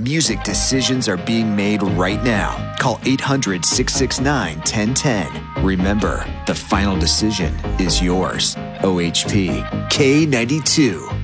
music decisions are being made right now. Call 800-669-1010. Remember, the final decision is yours. OHP K92.